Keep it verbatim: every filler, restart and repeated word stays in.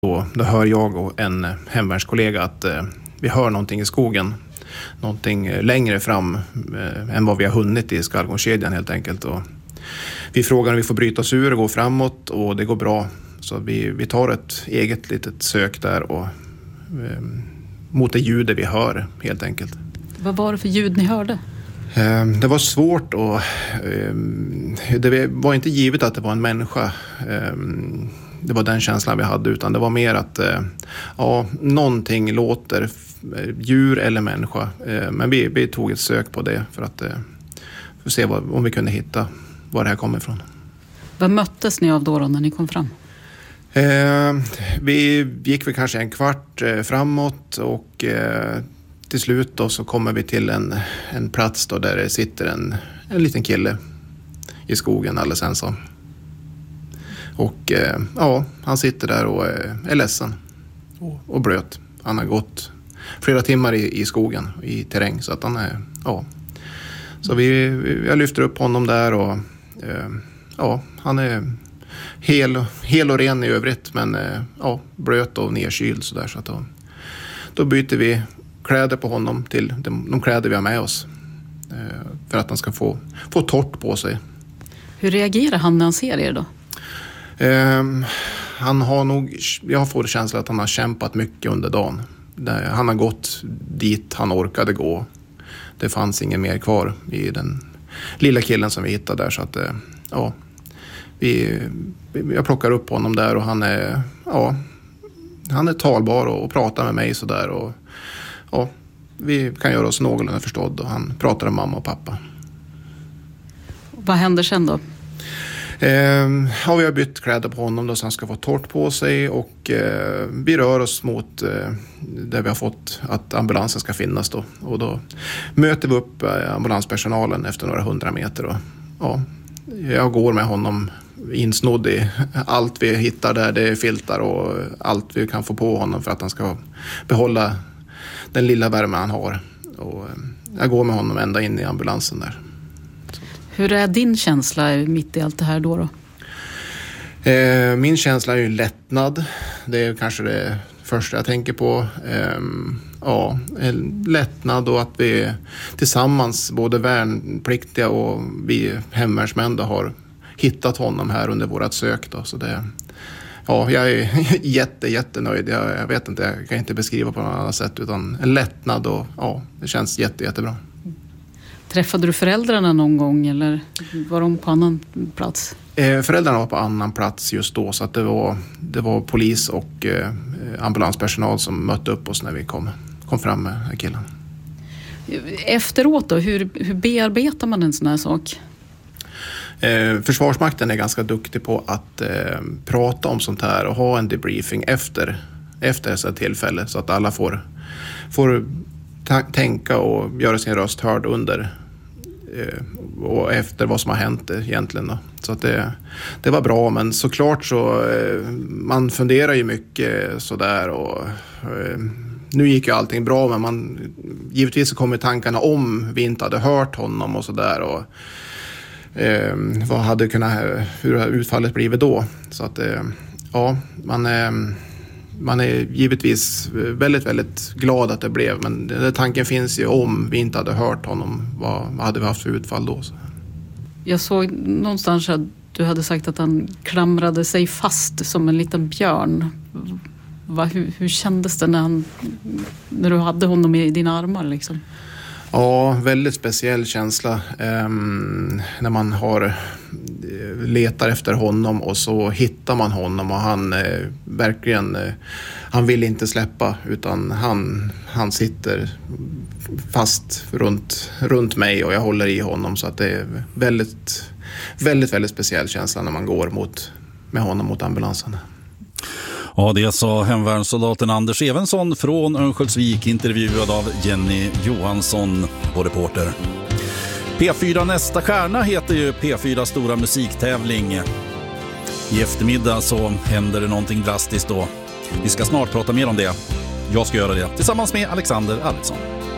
Då, då hör jag och en hemvärnskollega att eh, vi hör någonting i skogen. Någonting längre fram eh, än vad vi har hunnit i skallgångskedjan helt enkelt. Och vi frågar om vi får bryta oss ur och gå framåt, och det går bra. Så vi, vi tar ett eget litet sök där och eh, mot det ljudet vi hör helt enkelt. Vad var det för ljud ni hörde? Eh, det var svårt och eh, det var inte givet att det var en människa. Eh, Det var den känslan vi hade, utan det var mer att eh, ja, någonting låter, djur eller människa. Eh, men vi, vi tog ett sök på det för att, eh, för att se vad, om vi kunde hitta var det här kommer ifrån. Vad möttes ni av då, då när ni kom fram? Eh, vi gick väl kanske en kvart eh, framåt och eh, till slut då så kommer vi till en, en plats då där det sitter en, en liten kille i skogen alldeles ensam. Och eh, ja, han sitter där och eh, är ledsen och, och blöt. Han har gått flera timmar i, i skogen, i terräng, så att han är, ja. Så vi, vi, jag lyfter upp honom där och eh, ja, han är hel, hel och ren i övrigt, men eh, ja, blöt och nedkyld så där, så att då, då byter vi kläder på honom till de, de kläder vi har med oss eh, för att han ska få, få torrt på sig. Hur reagerar han när han ser er då? Um, han har nog, jag får känslan att han har kämpat mycket under dagen. Han har gått dit han orkade gå. Det fanns ingen mer kvar i den lilla killen som vi hittade där, så att ja, vi, jag plockar upp honom där och han är, ja, han är talbar och, och pratar med mig så där, och ja, vi kan göra oss någorlunda förstådd, och han pratar om mamma och pappa. Vad händer sen då? Eh, ja, vi har bytt kläder på honom då så han ska få torrt på sig, och eh, vi rör oss mot eh, där vi har fått att ambulansen ska finnas då, och då möter vi upp eh, ambulanspersonalen efter några hundra meter, och ja, jag går med honom insnodd i allt vi hittar där, det är filtar och allt vi kan få på honom för att han ska behålla den lilla värme han har, och eh, jag går med honom ända in i ambulansen där. Hur är din känsla mitt i allt det här då? då? Eh, min känsla är ju lättnad. Det är kanske det första jag tänker på. Eh, ja, lättnad, och att vi tillsammans, både värnpliktiga och vi hemvärnsmän, har hittat honom här under vårat sök då. Så det, ja, jag är jätte, jättenöjd. Jag, jag vet inte, jag kan inte beskriva på något annat sätt, utan en lättnad, och ja, det känns jätte, jättebra. Träffade du föräldrarna någon gång, eller var de på annan plats? Eh, föräldrarna var på annan plats just då, så att det var, det var polis och eh, ambulanspersonal som mötte upp oss när vi kom, kom fram med killen. Efteråt då, hur, hur bearbetar man en sån här sak? Eh, Försvarsmakten är ganska duktig på att eh, prata om sånt här och ha en debriefing efter, efter dessa tillfällen, så att alla får, får ta- tänka och göra sin röst hörd under och efter vad som har hänt egentligen då. Så att det, det var bra, men såklart så man funderar ju mycket sådär, och nu gick ju allting bra, men man givetvis så kommer tankarna om vi inte hade hört honom och sådär, och eh, vad hade kunnat, hur hade utfallet blivit då, så att eh, ja, man eh, man är givetvis väldigt, väldigt glad att det blev. Men den tanken finns ju, om vi inte hade hört honom, vad, vad hade vi haft för utfall då? Jag såg någonstans att du hade sagt att han klamrade sig fast som en liten björn. Va, hur, hur kändes det när, han, när du hade honom i dina armar liksom? Ja, väldigt speciell känsla um, när man har letar efter honom och så hittar man honom, och han eh, verkligen eh, han vill inte släppa, utan han, han sitter fast runt, runt mig, och jag håller i honom, så att det är väldigt, väldigt, väldigt speciell känsla när man går mot, med honom mot ambulansen. Ja, det sa hemvärnssoldaten Anders Evensson från Örnsköldsvik, intervjuad av Jenny Johansson, vår reporter. P fyra Nästa stjärna heter ju P fyra stora musiktävling. I eftermiddag så händer det någonting drastiskt då. Vi ska snart prata mer om det. Jag ska göra det tillsammans med Alexander Arvidsson.